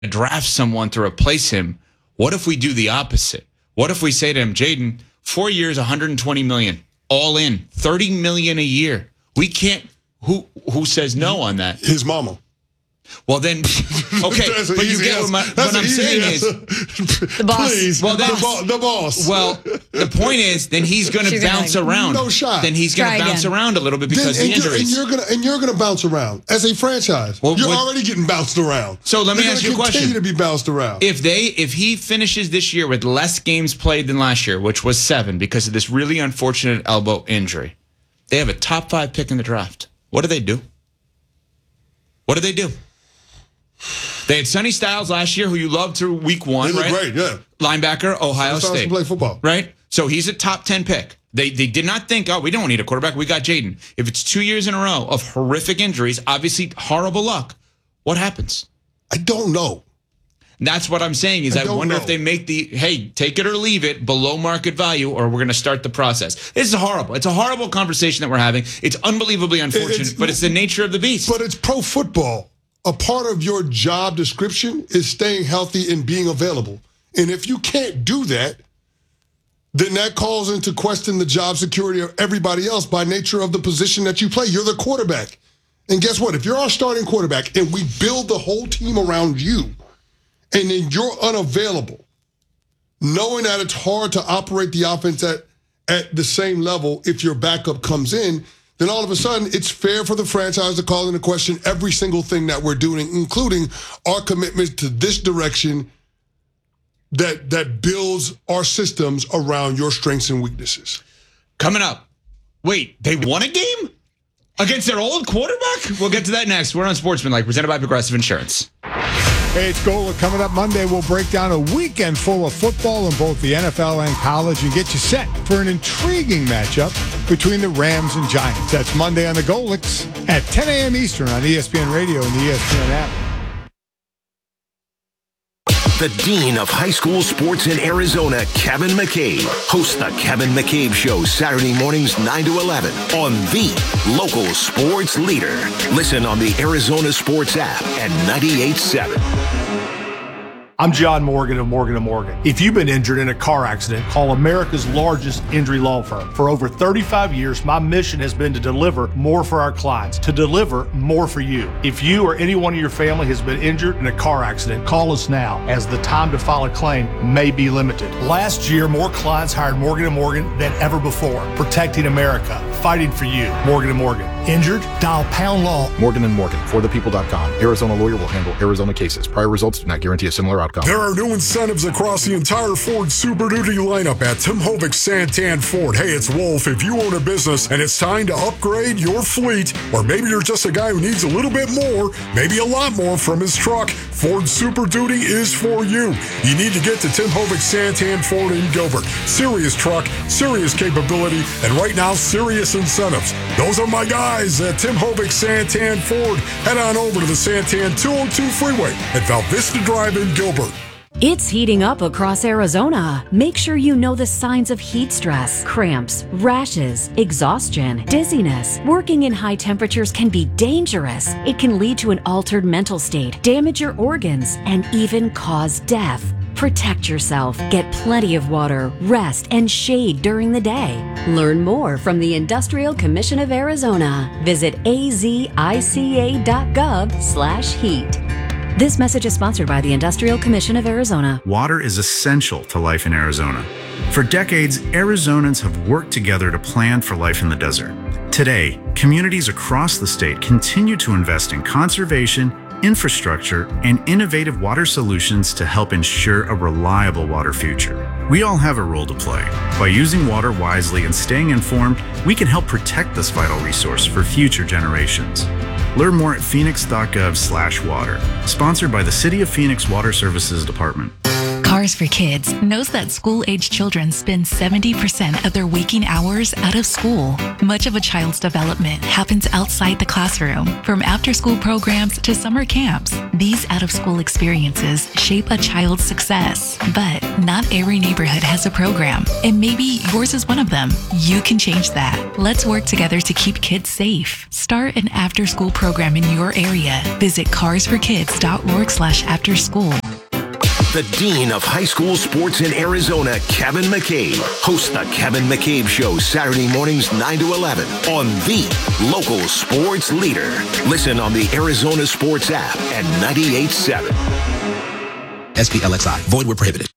draft someone to replace him. What if we do the opposite? What if we say to him, Jaden, 4 years, $120 million, all in, $30 million a year. We can't. Who says no on that? His mama. Well, then, okay, but you get what I'm saying is the boss. Please, well, the boss. Well, the point is, then he's going to bounce around. No shot. Then he's going to bounce around a little bit because of the injuries. And you're going to bounce around as a franchise. Well, you're already getting bounced around. So let me ask you a question. Continue to be bounced around. If he finishes this year with less games played than last year, which was 7 because of this really unfortunate elbow injury, they have a top 5 pick in the draft. What do they do? What do they do? They had Sonny Styles last year, who you loved through week 1, right? Great, yeah. Linebacker, Ohio State. Play football, right? So he's a top 10 pick. They did not think, we don't need a quarterback. We got Jaden. If it's 2 years in a row of horrific injuries, obviously horrible luck, what happens? I don't know. That's what I'm saying is I wonder if they make take it or leave it below market value, or we're going to start the process. This is horrible. It's a horrible conversation that we're having. It's unbelievably unfortunate, but it's the nature of the beast. But it's pro football. A part of your job description is staying healthy and being available. And if you can't do that, then that calls into question the job security of everybody else by nature of the position that you play. You're the quarterback. And guess what? If you're our starting quarterback and we build the whole team around you, and then you're unavailable, knowing that it's hard to operate the offense at the same level if your backup comes in, then all of a sudden it's fair for the franchise to call into question every single thing that we're doing, including our commitment to this direction that builds our systems around your strengths and weaknesses. Coming up. Wait, they won a game? Against their old quarterback? We'll get to that next. We're on Sportsmanlike, presented by Progressive Insurance. Hey, it's Gola. Coming up Monday, we'll break down a weekend full of football in both the NFL and college and get you set for an intriguing matchup between the Rams and Giants. That's Monday on the Golix at 10 a.m. Eastern on ESPN Radio and the ESPN app. The Dean of High School Sports in Arizona, Kevin McCabe, hosts the Kevin McCabe Show Saturday mornings 9 to 11 on the local sports leader. Listen on the Arizona Sports app at 98.7. I'm John Morgan of Morgan & Morgan. If you've been injured in a car accident, call America's largest injury law firm. For over 35 years, my mission has been to deliver more for our clients, to deliver more for you. If you or anyone in your family has been injured in a car accident, call us now, as the time to file a claim may be limited. Last year, more clients hired Morgan & Morgan than ever before, protecting America, fighting for you. Morgan & Morgan. Injured? Dial pound law. Morgan & Morgan, forthepeople.com. Arizona lawyer will handle Arizona cases. Prior results do not guarantee a similar outcome. There are new incentives across the entire Ford Super Duty lineup at Tim Hovik Santan Ford. Hey, it's Wolf. If you own a business and it's time to upgrade your fleet, or maybe you're just a guy who needs a little bit more, maybe a lot more from his truck, Ford Super Duty is for you. You need to get to Tim Hovik Santan Ford in Gilbert. Serious truck, serious capability, and right now, serious incentives. Those are my guys at Tim Hovik Santan Ford. Head on over to the Santan 202 freeway at Val Vista Drive in Gilbert. It's heating up across Arizona. Make sure you know the signs of heat stress, cramps, rashes, exhaustion, dizziness. Working in high temperatures can be dangerous. It can lead to an altered mental state, damage your organs, and even cause death. Protect yourself. Get plenty of water, rest, and shade during the day. Learn more from the Industrial Commission of Arizona. Visit azica.gov/heat. This message is sponsored by the Industrial Commission of Arizona. Water is essential to life in Arizona. For decades, Arizonans have worked together to plan for life in the desert. Today, communities across the state continue to invest in conservation, infrastructure, and innovative water solutions to help ensure a reliable water future. We all have a role to play. By using water wisely and staying informed, we can help protect this vital resource for future generations. Learn more at phoenix.gov/water. Sponsored by the City of Phoenix Water Services Department. Cars for Kids knows that school-age children spend 70% of their waking hours out of school. Much of a child's development happens outside the classroom, from after-school programs to summer camps. These out-of-school experiences shape a child's success, but not every neighborhood has a program, and maybe yours is one of them. You can change that. Let's work together to keep kids safe. Start an after-school program in your area. Visit carsforkids.org/afterschool. The Dean of High School Sports in Arizona, Kevin McCabe, hosts the Kevin McCabe Show Saturday mornings 9 to 11 on the local sports leader. Listen on the Arizona Sports app at 98.7. SPLXI. Void where prohibited.